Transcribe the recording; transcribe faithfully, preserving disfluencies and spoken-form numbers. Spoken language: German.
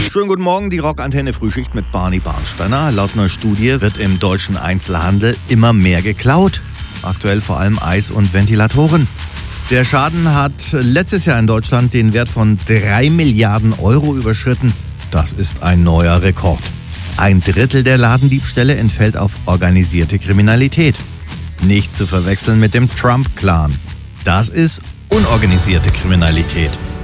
Schönen guten Morgen, die Rockantenne Frühschicht mit Barney Barnsteiner. Laut einer Studie wird im deutschen Einzelhandel immer mehr geklaut. Aktuell vor allem Eis und Ventilatoren. Der Schaden hat letztes Jahr in Deutschland den Wert von drei Milliarden Euro überschritten. Das ist ein neuer Rekord. Ein Drittel der Ladendiebstähle entfällt auf organisierte Kriminalität. Nicht zu verwechseln mit dem Trump-Clan. Das ist unorganisierte Kriminalität.